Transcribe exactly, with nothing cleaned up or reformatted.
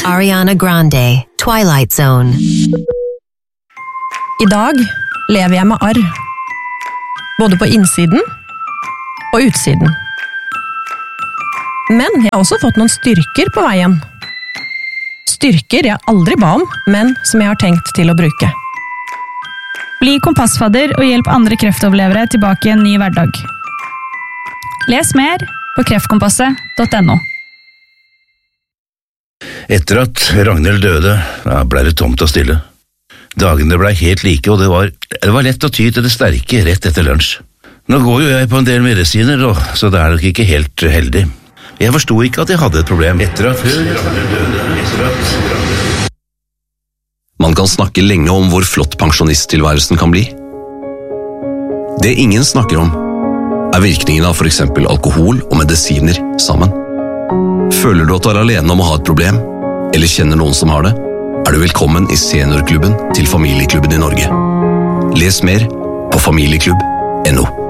Ariana Grande, Twilight Zone. I dag lever jeg med arr. Både på innsiden og utsiden. Men jeg har også fått noen styrker på veien. Styrker jeg aldri ba om, men som jeg har tenkt til å bruke. Bli kompassfadder og hjelp andre kreftoverlevere tilbake i en ny hverdag. Les mer på kreftkompasset punktum no. Etter at Ragnhild døde, ja, ble det tomt og stille. Dagene ble helt like, og det var, det var lett å ty til det sterke rett etter lunsj. Nå går jo jeg på en del medisiner, og, så det er nok ikke helt heldig. Jeg forstod ikke at jeg hadde et problem etter at Ragnhild døde. Etter at... Man kan snakke lenge om hvor flott pensjonisttilværelsen kan bli. Det ingen snakker om, er virkningen av for eksempel alkohol og medisiner sammen. Føler du at du er alene om å ha et problem, eller kjenner noen som har det, er du velkommen i seniorklubben til Familieklubben i Norge. Les mer på familieklubb punktum no.